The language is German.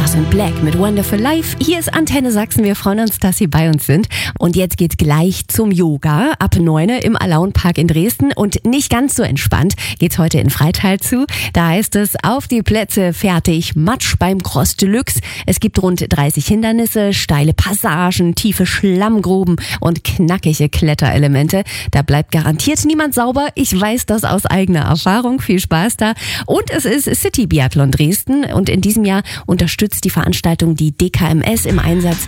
Jocelyn Black mit Wonderful Life. Hier ist Antenne Sachsen. Wir freuen uns, dass Sie bei uns sind. Und jetzt geht's gleich zum Yoga. Ab 9 im Alaun-Park in Dresden. Und nicht ganz so entspannt geht's heute in Freital zu. Da heißt es, auf die Plätze, fertig, Matsch beim Cross Deluxe. Es gibt rund 30 Hindernisse, steile Passagen, tiefe Schlammgruben und knackige Kletterelemente. Da bleibt garantiert niemand sauber. Ich weiß das aus eigener Erfahrung. Viel Spaß da. Und es ist City Biathlon Dresden. Und in diesem Jahr unterstützt die Veranstaltung die DKMS im Einsatz